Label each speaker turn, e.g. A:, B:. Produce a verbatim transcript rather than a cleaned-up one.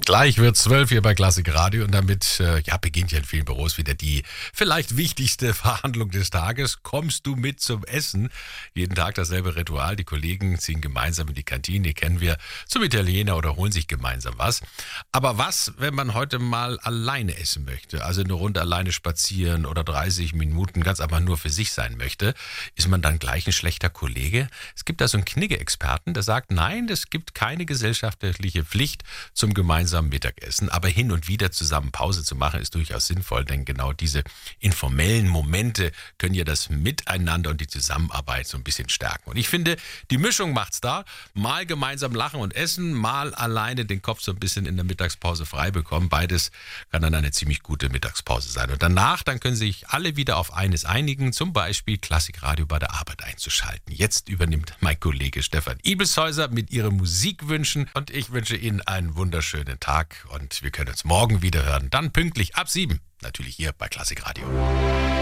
A: Gleich wird zwölf hier bei Klassik Radio und damit äh, ja, beginnt ja in vielen Büros wieder die vielleicht wichtigste Verhandlung des Tages. Kommst du mit zum Essen? Jeden Tag dasselbe Ritual. Die Kollegen ziehen gemeinsam in die Kantine, die kennen wir, zum Italiener oder holen sich gemeinsam was. Aber was, wenn man heute mal alleine essen möchte? Also eine Runde alleine spazieren oder dreißig Minuten ganz einfach nur für sich sein möchte? Ist man dann gleich ein schlechter Kollege? Es gibt da so einen Knigge-Experten, der sagt, nein, es gibt keine gesellschaftliche Pflicht zum gemeinsamen Mittagessen, aber hin und wieder zusammen Pause zu machen, ist durchaus sinnvoll, denn genau diese informellen Momente können ja das Miteinander und die Zusammenarbeit so ein bisschen stärken. Und ich finde, die Mischung macht's da. Mal gemeinsam lachen und essen, mal alleine den Kopf so ein bisschen in der Mittagspause frei bekommen. Beides kann dann eine ziemlich gute Mittagspause sein. Und danach, dann können sich alle wieder auf eines einigen, zum Beispiel Klassikradio bei der Arbeit einzuschalten. Jetzt übernimmt mein Kollege Stefan Ibelshäuser mit ihren Musikwünschen und ich wünsche Ihnen einen wunderschönen Tag und wir können uns morgen wieder hören, dann pünktlich ab sieben, natürlich hier bei Klassik Radio.